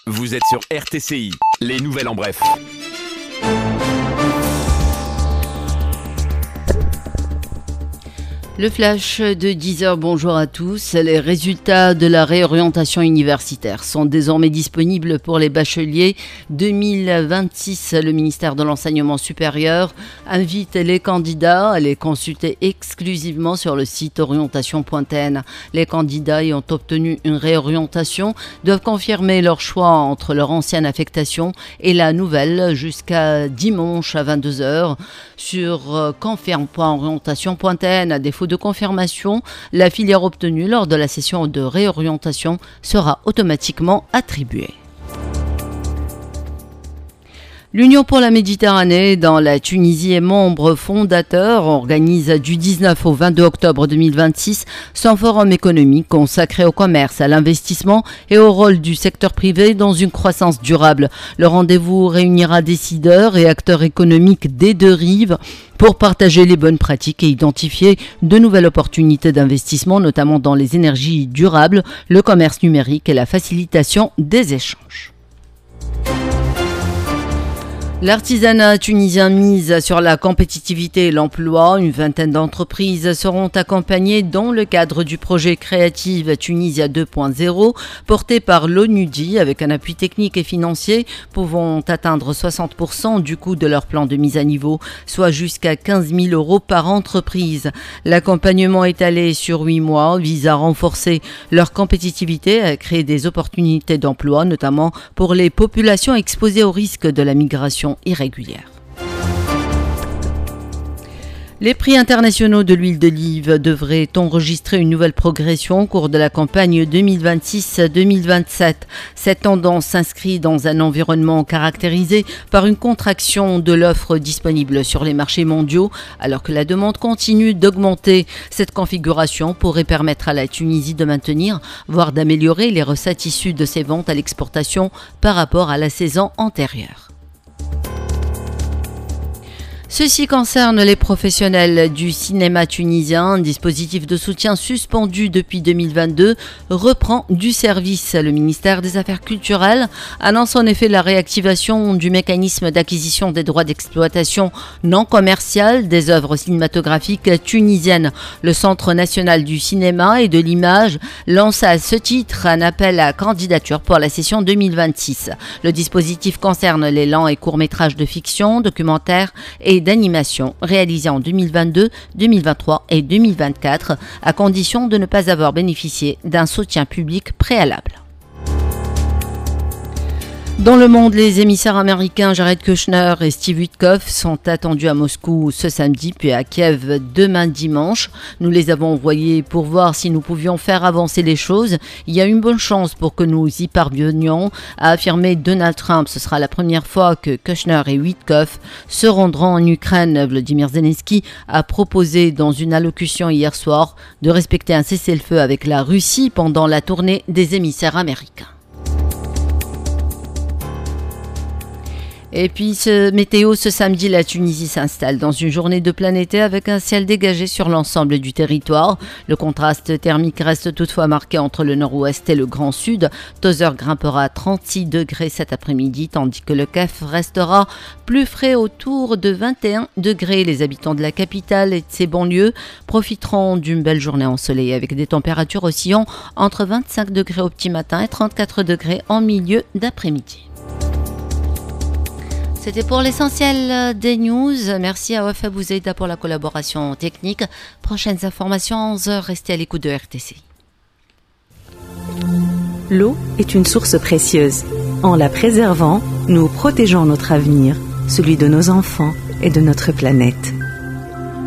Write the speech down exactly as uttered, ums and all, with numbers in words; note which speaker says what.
Speaker 1: Vous êtes sur R T C I, les nouvelles en bref.
Speaker 2: Le flash de dix heures, bonjour à tous. Les résultats de la réorientation universitaire sont désormais disponibles pour les bacheliers deux mille vingt-six. Le ministère de l'Enseignement supérieur invite les candidats à les consulter exclusivement sur le site orientation point t n. Les candidats ayant obtenu une réorientation doivent confirmer leur choix entre leur ancienne affectation et la nouvelle jusqu'à dimanche à vingt-deux heures sur confirme point orientation point t n. À défaut de confirmation, la filière obtenue lors de la session de réorientation sera automatiquement attribuée. L'Union pour la Méditerranée dans la Tunisie est membre fondateur, organise du dix-neuf au vingt-deux octobre deux mille vingt-six son forum économique consacré au commerce, à l'investissement et au rôle du secteur privé dans une croissance durable. Le rendez-vous réunira décideurs et acteurs économiques des deux rives pour partager les bonnes pratiques et identifier de nouvelles opportunités d'investissement, notamment dans les énergies durables, le commerce numérique et la facilitation des échanges. L'artisanat tunisien mise sur la compétitivité et l'emploi. Une vingtaine d'entreprises seront accompagnées dans le cadre du projet Creative Tunisia deux point zéro porté par l'ONUDI avec un appui technique et financier pouvant atteindre soixante pour cent du coût de leur plan de mise à niveau, soit jusqu'à quinze mille euros par entreprise. L'accompagnement étalé sur huit mois vise à renforcer leur compétitivité, à créer des opportunités d'emploi, notamment pour les populations exposées au risque de la migration irrégulière. Les prix internationaux de l'huile d'olive devraient enregistrer une nouvelle progression au cours de la campagne deux mille vingt-six deux mille vingt-sept. Cette tendance s'inscrit dans un environnement caractérisé par une contraction de l'offre disponible sur les marchés mondiaux, alors que la demande continue d'augmenter. Cette configuration pourrait permettre à la Tunisie de maintenir, voire d'améliorer les recettes issues de ses ventes à l'exportation par rapport à la saison antérieure. Ceci concerne les professionnels du cinéma tunisien. Un dispositif de soutien suspendu depuis deux mille vingt-deux reprend du service. Le ministère des Affaires culturelles annonce en effet la réactivation du mécanisme d'acquisition des droits d'exploitation non commerciale des œuvres cinématographiques tunisiennes. Le Centre national du cinéma et de l'image lance à ce titre un appel à candidature pour la session deux mille vingt-six. Le dispositif concerne les lents et courts-métrages de fiction, documentaires et d'animation réalisés en deux mille vingt-deux, deux mille vingt-trois et deux mille vingt-quatre, à condition de ne pas avoir bénéficié d'un soutien public préalable. Dans le monde, les émissaires américains Jared Kushner et Steve Witkoff sont attendus à Moscou ce samedi puis à Kiev demain dimanche. Nous les avons envoyés pour voir si nous pouvions faire avancer les choses. Il y a une bonne chance pour que nous y parvenions, a affirmé Donald Trump. Ce sera la première fois que Kushner et Witkoff se rendront en Ukraine. Volodymyr Zelensky a proposé dans une allocution hier soir de respecter un cessez-le-feu avec la Russie pendant la tournée des émissaires américains. Et puis, ce météo, ce samedi, la Tunisie s'installe dans une journée de plein été avec un ciel dégagé sur l'ensemble du territoire. Le contraste thermique reste toutefois marqué entre le nord-ouest et le grand sud. Tozeur grimpera à trente-six degrés cet après-midi, tandis que le Kef restera plus frais autour de vingt et un degrés. Les habitants de la capitale et de ses banlieues profiteront d'une belle journée ensoleillée avec des températures oscillant entre vingt-cinq degrés au petit matin et trente-quatre degrés en milieu d'après-midi. C'était pour l'essentiel des news. Merci à Wafa Bouzeida pour la collaboration technique. Prochaines informations à onze heures. Restez à l'écoute de R T C.
Speaker 3: L'eau est une source précieuse. En la préservant, nous protégeons notre avenir, celui de nos enfants et de notre planète.